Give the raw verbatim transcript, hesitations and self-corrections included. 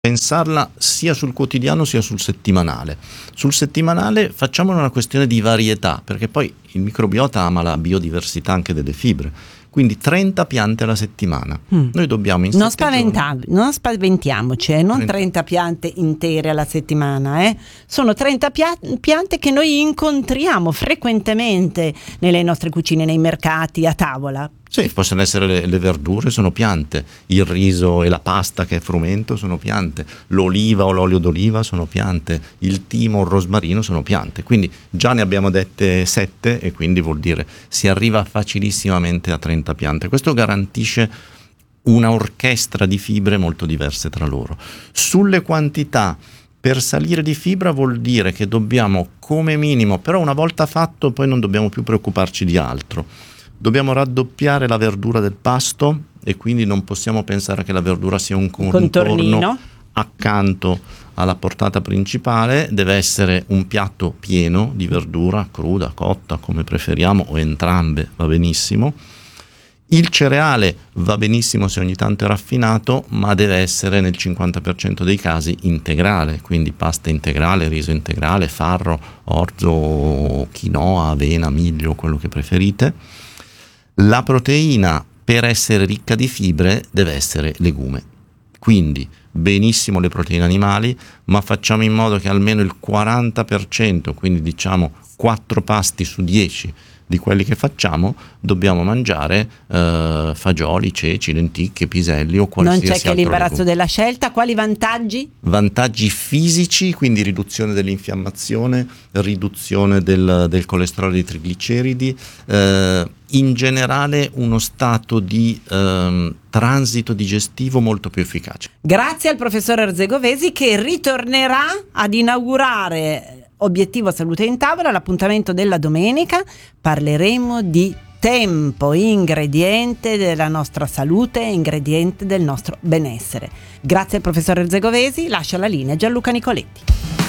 pensarla sia sul quotidiano sia sul settimanale. Sul settimanale facciamolo una questione di varietà, perché poi il microbiota ama la biodiversità anche delle fibre. Quindi trenta piante alla settimana. Mm. Noi dobbiamo in non, sette spaventa- giorni... non spaventiamoci, eh, non trenta trenta piante intere alla settimana, eh. Sono trenta pia- piante che noi incontriamo frequentemente nelle nostre cucine, nei mercati, a tavola. Sì, possono essere le, le verdure, sono piante, il riso e la pasta che è frumento sono piante, l'oliva o l'olio d'oliva sono piante, il timo o il rosmarino sono piante, quindi già ne abbiamo dette sette e quindi vuol dire si arriva facilissimamente a trenta piante. Questo garantisce una orchestra di fibre molto diverse tra loro. Sulle quantità, per salire di fibra vuol dire che dobbiamo come minimo, però una volta fatto poi non dobbiamo più preoccuparci di altro. Dobbiamo raddoppiare la verdura del pasto e quindi non possiamo pensare che la verdura sia un contorno Contornino. accanto alla portata principale, deve essere un piatto pieno di verdura, cruda, cotta, come preferiamo, o entrambe, va benissimo. Il cereale va benissimo se ogni tanto è raffinato, ma deve essere nel cinquanta per cento dei casi integrale, quindi pasta integrale, riso integrale, farro, orzo, quinoa, avena, miglio, quello che preferite. La proteina, per essere ricca di fibre, deve essere legume. Quindi benissimo le proteine animali, ma facciamo in modo che almeno il quaranta per cento, quindi diciamo quattro pasti su dieci di quelli che facciamo, dobbiamo mangiare eh, fagioli, ceci, lenticchie, piselli o qualsiasi Non altro c'è che l'imbarazzo legume. della scelta. Quali vantaggi? Vantaggi fisici, quindi riduzione dell'infiammazione, riduzione del, del colesterolo e dei trigliceridi, eh, in generale uno stato di ehm, transito digestivo molto più efficace. Grazie al professor Erzegovesi, che ritornerà ad inaugurare Obiettivo Salute in Tavola, l'appuntamento della domenica. Parleremo di tempo, ingrediente della nostra salute, ingrediente del nostro benessere. Grazie al professor Erzegovesi, lascia la linea Gianluca Nicoletti.